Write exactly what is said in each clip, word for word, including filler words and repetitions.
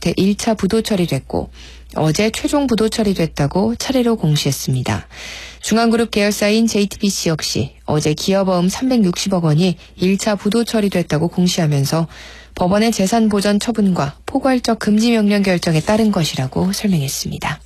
끝에 일 차 부도 처리됐고 어제 최종 부도 처리됐다고 차례로 공시했습니다. 중앙그룹 계열사인 제이티비씨 역시 어제 기업어음 삼백육십억 원이 일 차 부도 처리됐다고 공시하면서 법원의 재산 보전 처분과 포괄적 금지 명령 결정에 따른 것이라고 설명했습니다.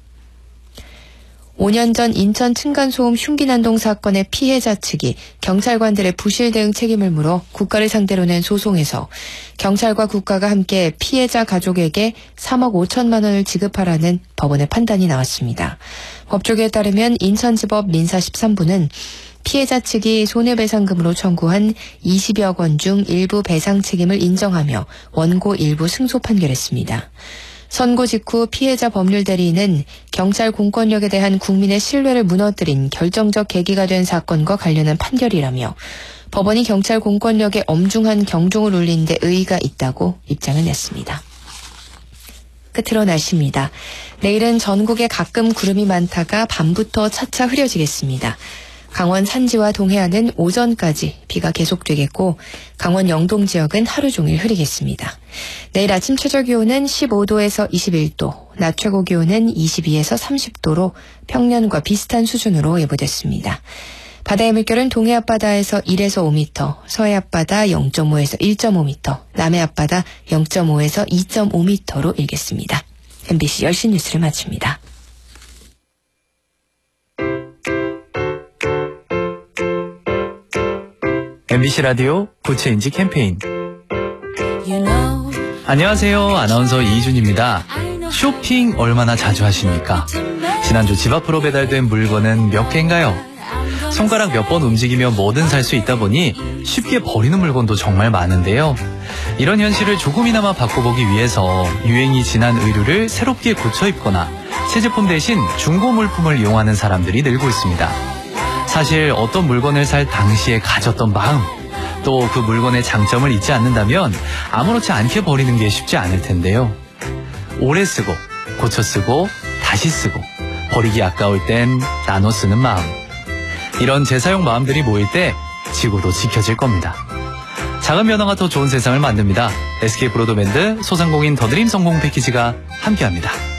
오 년 전 인천 층간소음 흉기난동 사건의 피해자 측이 경찰관들의 부실 대응 책임을 물어 국가를 상대로 낸 소송에서 경찰과 국가가 함께 피해자 가족에게 삼억 오천만 원을 지급하라는 법원의 판단이 나왔습니다. 법조계에 따르면 인천지법 민사 십삼 부는 피해자 측이 손해배상금으로 청구한 이십여억 원 중 일부 배상 책임을 인정하며 원고 일부 승소 판결했습니다. 선고 직후 피해자 법률 대리인은 경찰 공권력에 대한 국민의 신뢰를 무너뜨린 결정적 계기가 된 사건과 관련한 판결이라며 법원이 경찰 공권력에 엄중한 경종을 울린 데 의의가 있다고 입장을 냈습니다. 끝으로 날씨입니다. 내일은 전국에 가끔 구름이 많다가 밤부터 차차 흐려지겠습니다. 강원 산지와 동해안은 오전까지 비가 계속되겠고 강원 영동 지역은 하루 종일 흐리겠습니다. 내일 아침 최저 기온은 십오 도에서 이십일 도, 낮 최고 기온은 이십이에서 삼십 도로 평년과 비슷한 수준으로 예보됐습니다. 바다의 물결은 동해 앞바다에서 일에서 오 미터, 서해 앞바다 영 점 오에서 일 점 오 미터, 남해 앞바다 영 점 오에서 이 점 오 미터로 일겠습니다. 엠비씨 열 시 뉴스를 마칩니다. 엠비씨 라디오 부채인지 캠페인. 안녕하세요. 아나운서 이준입니다. 쇼핑 얼마나 자주 하십니까? 지난주 집 앞으로 배달된 물건은 몇 개인가요? 손가락 몇 번 움직이면 뭐든 살 수 있다 보니 쉽게 버리는 물건도 정말 많은데요. 이런 현실을 조금이나마 바꿔보기 위해서 유행이 지난 의류를 새롭게 고쳐 입거나 새 제품 대신 중고 물품을 이용하는 사람들이 늘고 있습니다. 사실 어떤 물건을 살 당시에 가졌던 마음, 또 그 물건의 장점을 잊지 않는다면 아무렇지 않게 버리는 게 쉽지 않을 텐데요. 오래 쓰고, 고쳐 쓰고, 다시 쓰고, 버리기 아까울 땐 나눠 쓰는 마음. 이런 재사용 마음들이 모일 때 지구도 지켜질 겁니다. 작은 변화가 더 좋은 세상을 만듭니다. 에스케이 브로드밴드 소상공인 더드림 성공 패키지가 함께합니다.